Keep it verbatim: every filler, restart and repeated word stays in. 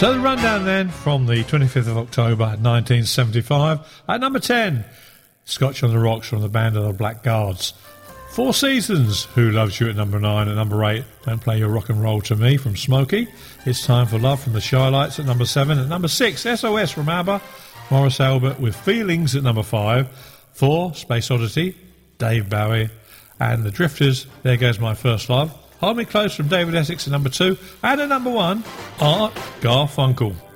So the rundown then from the twenty-fifth of October nineteen seventy-five. At number ten, Scotch on the Rocks from the band of the Black Guards. Four Seasons, Who Loves You at number nine. At number eight, Don't Play Your Rock and Roll to Me from Smokey. It's Time for Love from the Shy Lights at number seven. At number six, S O S from ABBA. Morris Albert with Feelings at number five. Four, Space Oddity, Dave Bowie. And the Drifters, There Goes My First Love. Hold Me Close from David Essex at number two. And at number one, Art Garfunkel.